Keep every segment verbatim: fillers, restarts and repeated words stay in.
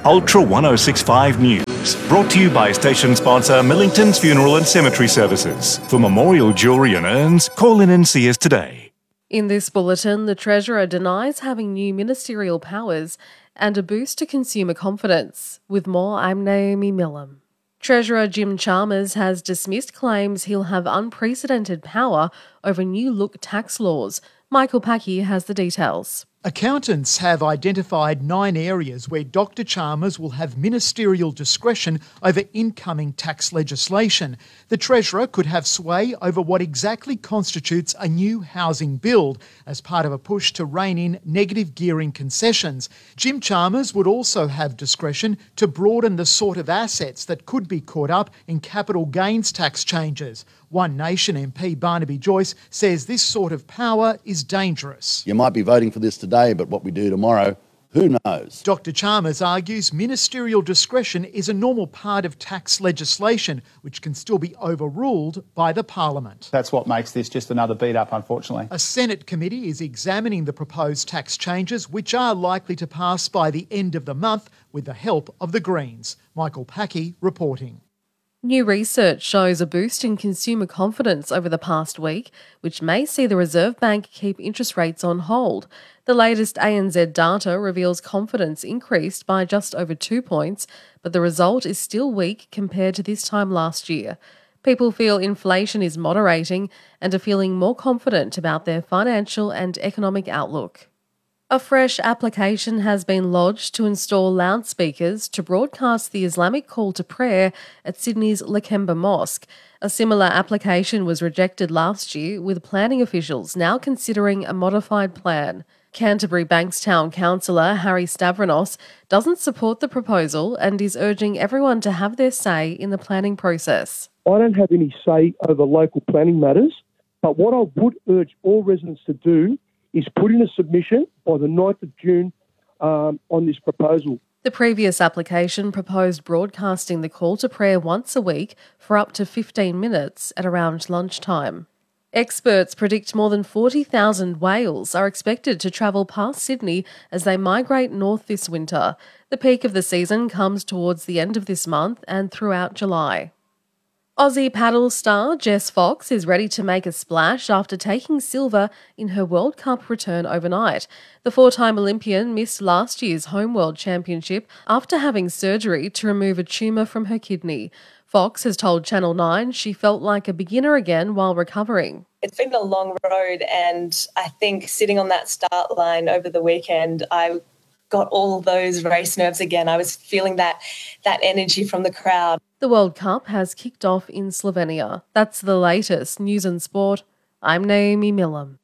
Ultra one oh six point five News, brought to you by station sponsor Millington's Funeral and Cemetery Services. For memorial jewellery and urns, call in and see us today. In this bulletin, the Treasurer denies having new ministerial powers and a boost to consumer confidence. With more, I'm Naomi Millam. Treasurer Jim Chalmers has dismissed claims he'll have unprecedented power over new look tax laws. Michael Packy has the details. Accountants have identified nine areas where Doctor Chalmers will have ministerial discretion over incoming tax legislation. The Treasurer could have sway over what exactly constitutes a new housing build as part of a push to rein in negative gearing concessions. Jim Chalmers would also have discretion to broaden the sort of assets that could be caught up in capital gains tax changes. One Nation M P Barnaby Joyce says this sort of power is dangerous. You might be voting for this today, but what we do tomorrow, who knows? Doctor Chalmers argues ministerial discretion is a normal part of tax legislation, which can still be overruled by the Parliament. That's what makes this just another beat up, unfortunately. A Senate committee is examining the proposed tax changes, which are likely to pass by the end of the month with the help of the Greens. Michael Packy reporting. New research shows a boost in consumer confidence over the past week, which may see the Reserve Bank keep interest rates on hold. The latest A N Z data reveals confidence increased by just over two points, but the result is still weak compared to this time last year. People feel inflation is moderating and are feeling more confident about their financial and economic outlook. A fresh application has been lodged to install loudspeakers to broadcast the Islamic call to prayer at Sydney's Lakemba Mosque. A similar application was rejected last year, with planning officials now considering a modified plan. Canterbury Bankstown councillor Harry Stavronos doesn't support the proposal and is urging everyone to have their say in the planning process. I don't have any say over local planning matters, but what I would urge all residents to do is put in a submission by the ninth of June um, on this proposal. The previous application proposed broadcasting the call to prayer once a week for up to fifteen minutes at around lunchtime. Experts predict more than forty thousand whales are expected to travel past Sydney as they migrate north this winter. The peak of the season comes towards the end of this month and throughout July. Aussie paddle star Jess Fox is ready to make a splash after taking silver in her World Cup return overnight. The four-time Olympian missed last year's Home World Championship after having surgery to remove a tumour from her kidney. Fox has told Channel nine she felt like a beginner again while recovering. It's been a long road, and I think sitting on that start line over the weekend, I got all those race nerves again. I was feeling that that energy from the crowd. The World Cup has kicked off in Slovenia. That's the latest news and sport. I'm Naomi Millam.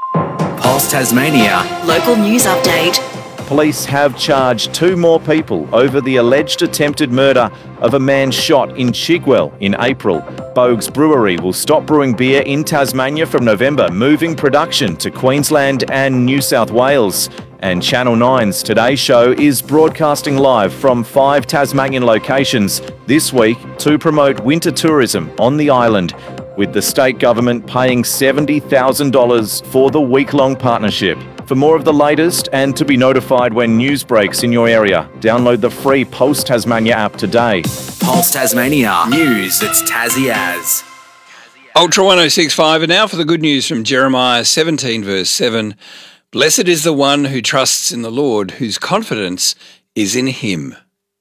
Pulse Tasmania. Local news update. Police have charged two more people over the alleged attempted murder of a man shot in Chigwell in April. Bogues Brewery will stop brewing beer in Tasmania from November, moving production to Queensland and New South Wales. And Channel nine's Today Show is broadcasting live from five Tasmanian locations this week to promote winter tourism on the island, with the state government paying seventy thousand dollars for the week-long partnership. For more of the latest and to be notified when news breaks in your area, download the free Pulse Tasmania app today. Pulse Tasmania. News that's Tassie as. Ultra one oh six point five, and now for the good news from Jeremiah seventeen verse seven. Blessed is the one who trusts in the Lord, whose confidence is in him.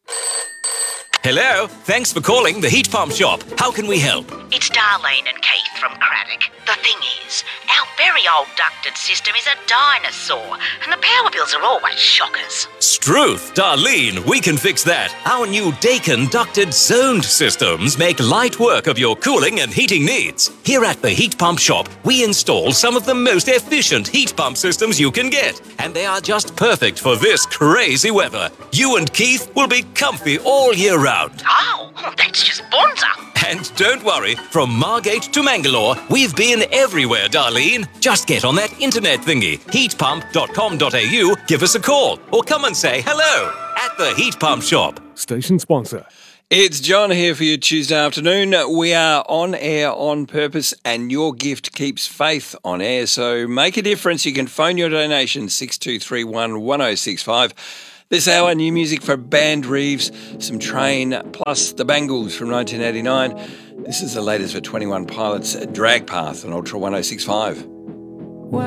Hello, thanks for calling the Heat Pump Shop. How can we help? It's Darlene and Keith from Craddock. The thing is, our very old ducted system is a dinosaur, and the power bills are always shockers. Struth, Darlene, we can fix that. Our new Daikin ducted zoned systems make light work of your cooling and heating needs. Here at the Heat Pump Shop, we install some of the most efficient heat pump systems you can get, and they are just perfect for this crazy weather. You and Keith will be comfy all year round. Oh, that's just bonza. And don't worry, from Margate to Mangalore, we've been everywhere, Darlene. Just get on that internet thingy, heat pump dot com dot a u, give us a call, or come and say hello at the Heat Pump Shop. Station sponsor. It's John here for you Tuesday afternoon. We are on air on purpose, and your gift keeps faith on air, so make a difference. You can phone your donation, six two three one, one oh six five. This hour, new music for Band Reeves, some Train, plus the Bangles from nineteen eighty-nine. This is the latest for twenty-one Pilots, Drag Path on Ultra one oh six point five.